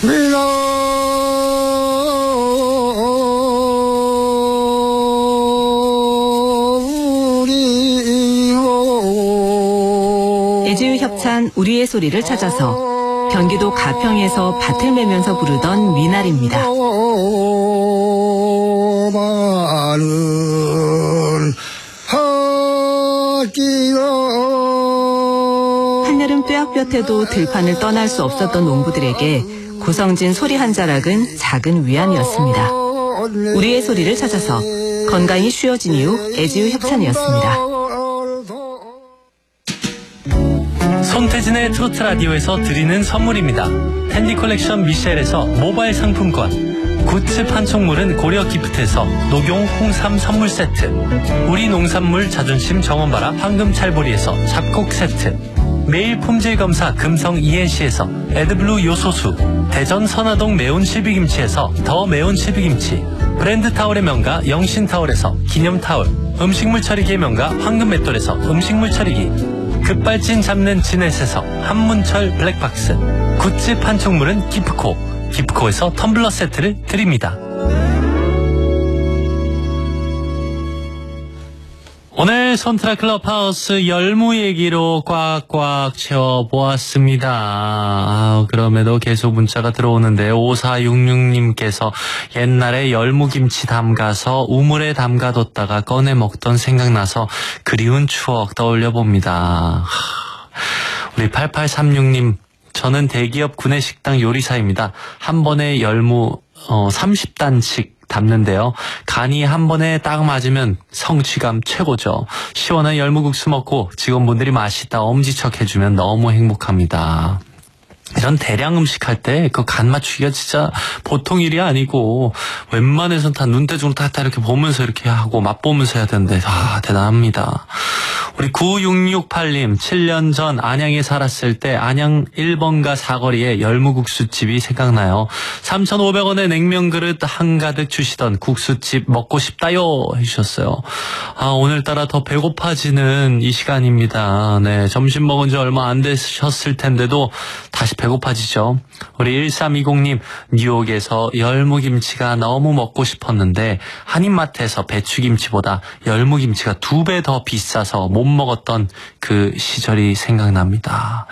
애지유 협찬 우리의 소리를 찾아서 경기도 가평에서 밭을 매면서 부르던 미나리입니다. 한여름 뙤약볕에도 들판을 떠날 수 없었던 농부들에게 고성진 소리 한 자락은 작은 위안이었습니다. 우리의 소리를 찾아서 건강히 쉬어진 이후 애지유 협찬이었습니다. 손태진의 트로트 라디오에서 드리는 선물입니다. 텐디 컬렉션 미셸에서 모바일 상품권, 굿즈 판촉물은 고려 기프트에서 녹용 홍삼 선물 세트, 우리 농산물 자존심 정원바라 황금찰보리에서 잡곡 세트, 매일 품질 검사 금성 ENC에서 에드블루 요소수, 대전 선화동 매운 실비김치에서 더 매운 실비김치, 브랜드 타월의 명가 영신타월에서 기념타월, 음식물 처리기의 명가 황금맷돌에서 음식물 처리기, 급발진 잡는 지넷에서 한문철 블랙박스, 굿즈 판촉물은 기프코, 기프코에서 텀블러 세트를 드립니다. 오늘 손트라 클럽하우스 열무 얘기로 꽉꽉 채워보았습니다. 그럼에도 계속 문자가 들어오는데 5466님께서 옛날에 열무김치 담가서 우물에 담가뒀다가 꺼내 먹던 생각나서 그리운 추억 떠올려봅니다. 우리 8836님, 저는 대기업 구내식당 요리사입니다. 한 번에 열무 30단씩 담는데요. 간이 한 번에 딱 맞으면 성취감 최고죠. 시원한 열무국수 먹고 직원분들이 맛있다 엄지척 해주면 너무 행복합니다. 이런 대량 음식 할 때 그 간 맞추기가 진짜 보통 일이 아니고 웬만해서는 다 눈대중으로 다 이렇게 보면서 이렇게 하고 맛보면서 해야 되는데 대단합니다. 우리 9668님, 7년 전 안양에 살았을 때 안양 1번가 사거리에 열무국수집이 생각나요. 3,500원에 냉면 그릇 한가득 주시던 국수집 먹고 싶다요 해주셨어요. 오늘따라 더 배고파지는 이 시간입니다. 네, 점심 먹은 지 얼마 안 되셨을 텐데도 다시 배고파지죠. 우리 1320님, 뉴욕에서 열무김치가 너무 먹고 싶었는데 한인마트에서 배추김치보다 열무김치가 2배 더 비싸서 못 먹었던 그 시절이 생각납니다.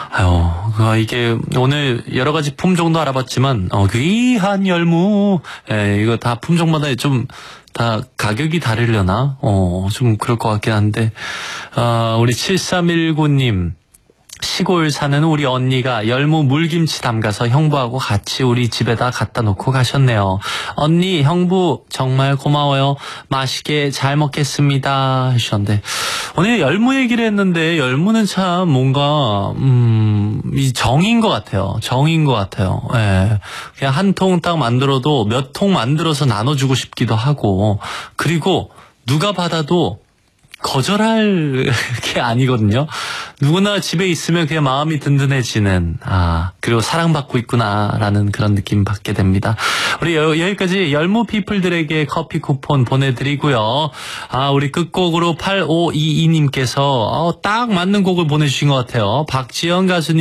이게 오늘 여러 가지 품종도 알아봤지만 귀한 열무, 이거 다 품종마다 좀 다 가격이 다르려나? 좀 그럴 것 같긴 한데, 우리 7319님, 시골 사는 우리 언니가 열무 물김치 담가서 형부하고 같이 우리 집에다 갖다 놓고 가셨네요. 언니, 형부 정말 고마워요. 맛있게 잘 먹겠습니다 하셨는데, 오늘 열무 얘기를 했는데 열무는 참 뭔가 이 정인 것 같아요. 정인 것 같아요. 예. 그냥 한 통 딱 만들어도 몇 통 만들어서 나눠주고 싶기도 하고, 그리고 누가 받아도 거절할 게 아니거든요. 누구나 집에 있으면 그냥 마음이 든든해지는, 그리고 사랑받고 있구나라는 그런 느낌 받게 됩니다. 우리 여기까지 열무 피플들에게 커피 쿠폰 보내드리고요. 우리 끝곡으로 8522님께서 딱 맞는 곡을 보내주신 것 같아요. 박지영 가수님